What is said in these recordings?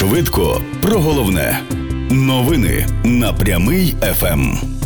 Швидко про головне. Новини на Прямий ФМ.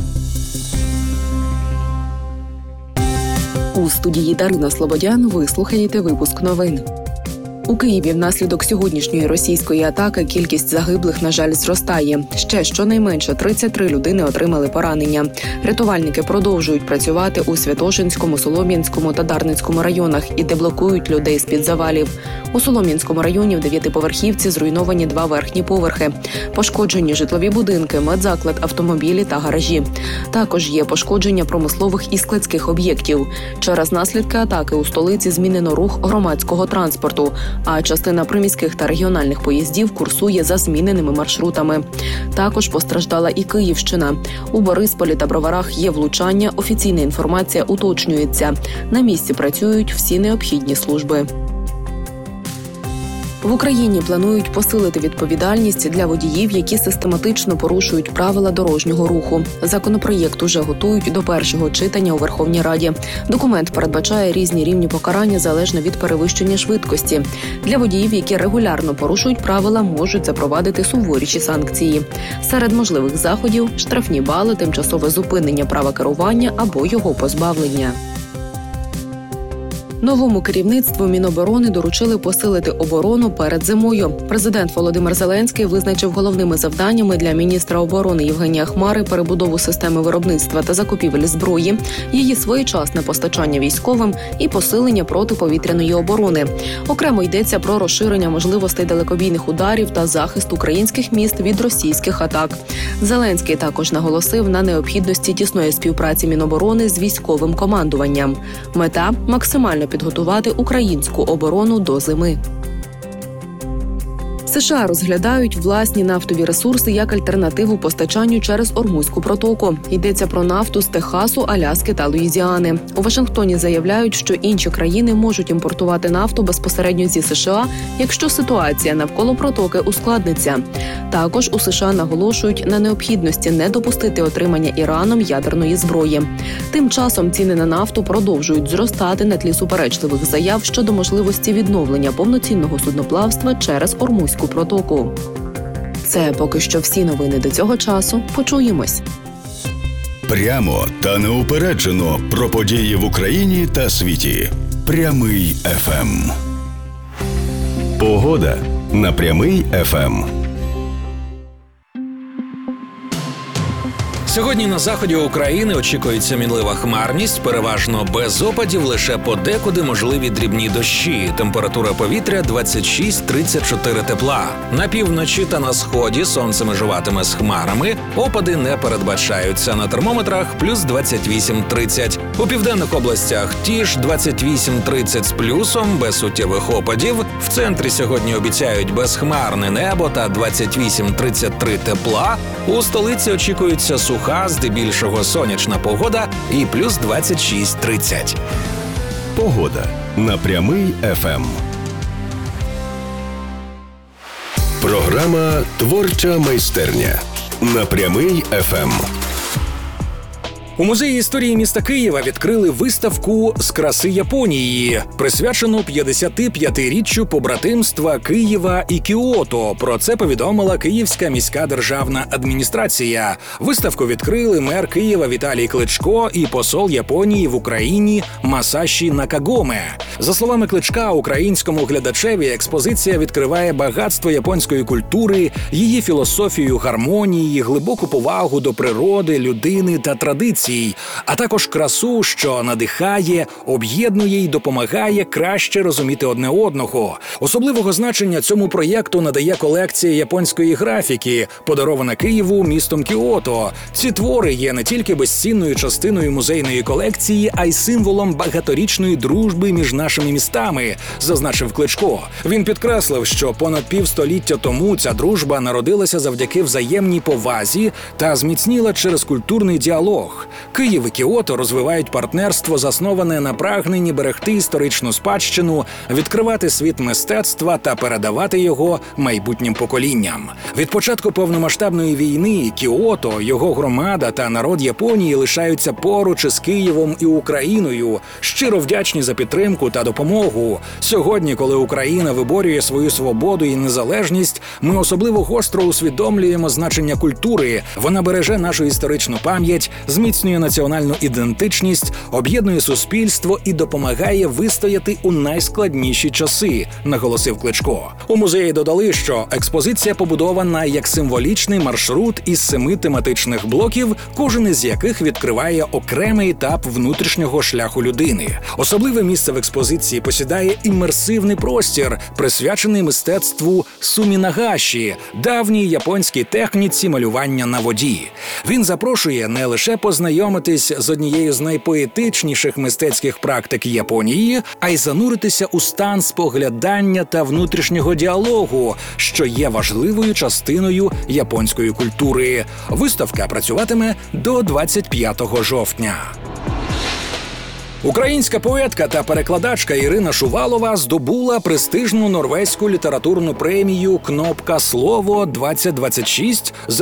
У студії Дарина Слободян ви слухаєте випуск новин. У Києві внаслідок сьогоднішньої російської атаки кількість загиблих, на жаль, зростає. Ще щонайменше 33 людини отримали поранення. Рятувальники продовжують працювати у Святошинському, Солом'янському та Дарницькому районах і деблокують людей з-під завалів. У Солом'янському районі в 9-поверхівці зруйновані 2 верхні поверхи. Пошкоджені житлові будинки, медзаклад, автомобілі та гаражі. Також є пошкодження промислових і складських об'єктів. Через наслідки атаки у столиці змінено рух громадського транспорту, а частина приміських та регіональних поїздів курсує за зміненими маршрутами. Також постраждала і Київщина. У Борисполі та Броварах є влучання, офіційна інформація уточнюється. На місці працюють всі необхідні служби. В Україні планують посилити відповідальність для водіїв, які систематично порушують правила дорожнього руху. Законопроєкт уже готують до першого читання у Верховній Раді. Документ передбачає різні рівні покарання залежно від перевищення швидкості. Для водіїв, які регулярно порушують правила, можуть запровадити суворіші санкції. Серед можливих заходів – штрафні бали, тимчасове зупинення права керування або його позбавлення. Новому керівництву Міноборони доручили посилити оборону перед зимою. Президент Володимир Зеленський визначив головними завданнями для міністра оборони Євгенія Хмари перебудову системи виробництва та закупівель зброї, її своєчасне постачання військовим і посилення протиповітряної оборони. Окремо йдеться про розширення можливостей далекобійних ударів та захист українських міст від російських атак. Зеленський також наголосив на необхідності тісної співпраці Міноборони з військовим командуванням. Мета – максимально підготувати українську оборону до зими. США розглядають власні нафтові ресурси як альтернативу постачанню через Ормузьку протоку. Йдеться про нафту з Техасу, Аляски та Луїзіани. У Вашингтоні заявляють, що інші країни можуть імпортувати нафту безпосередньо зі США, якщо ситуація навколо протоки ускладниться. Також у США наголошують на необхідності не допустити отримання Іраном ядерної зброї. Тим часом ціни на нафту продовжують зростати на тлі суперечливих заяв щодо можливості відновлення повноцінного судноплавства через Ормузьку протоку. Це поки що всі новини до цього часу. Почуємось. Прямо та неупереджено про події в Україні та світі. Прямий ФМ. Погода на Прямий ФМ. Сьогодні на заході України очікується мінлива хмарність, переважно без опадів, лише подекуди можливі дрібні дощі. Температура повітря 26-34 тепла. На півночі та на сході сонце межуватиме з хмарами, опади не передбачаються. На термометрах плюс 28-30. У південних областях ті ж 28-30 з плюсом, без суттєвих опадів. В центрі сьогодні обіцяють безхмарне небо та 28-33 тепла. У столиці очікується суха, здебільшого сонячна погода і плюс 26-30. Погода на Прямий ФМ. Програма «Творча майстерня» на Прямий ФМ. У Музеї історії міста Києва відкрили виставку «З краси Японії», присвячену 55-річчю побратимства Києва і Кіото. Про це повідомила Київська міська державна адміністрація. Виставку відкрили мер Києва Віталій Кличко і посол Японії в Україні Масаші Накагоме. За словами Кличка, українському глядачеві експозиція відкриває багатство японської культури, її філософію гармонії, глибоку повагу до природи, людини та традицій, а також красу, що надихає, об'єднує й допомагає краще розуміти одне одного. Особливого значення цьому проєкту надає колекція японської графіки, подарована Києву містом Кіото. Ці твори є не тільки безцінною частиною музейної колекції, а й символом багаторічної дружби між нашими містами, зазначив Кличко. Він підкреслив, що понад півстоліття тому ця дружба народилася завдяки взаємній повазі та зміцніла через культурний діалог. Київ і Кіото розвивають партнерство, засноване на прагненні берегти історичну спадщину, відкривати світ мистецтва та передавати його майбутнім поколінням. Від початку повномасштабної війни Кіото, його громада та народ Японії лишаються поруч із Києвом і Україною, щиро вдячні за підтримку та допомогу. Сьогодні, коли Україна виборює свою свободу і незалежність, ми особливо гостро усвідомлюємо значення культури. Вона береже нашу історичну пам'ять, зміцнює національну ідентичність, об'єднує суспільство і допомагає вистояти у найскладніші часи, наголосив Кличко. У музеї додали, що експозиція побудована як символічний маршрут із 7 тематичних блоків, кожен із яких відкриває окремий етап внутрішнього шляху людини. Особливе місце в експозиції посідає імерсивний простір, присвячений мистецтву сумінагаші, давній японській техніці малювання на воді. Він запрошує не лише познайомитись з однією з найпоетичніших мистецьких практик Японії, а й зануритися у стан споглядання та внутрішнього діалогу, що є важливою частиною японської культури. Виставка працюватиме до 25 жовтня. Українська поетка та перекладачка Ірина Шувалова здобула престижну норвезьку літературну премію «Кнопка Слово-2026» за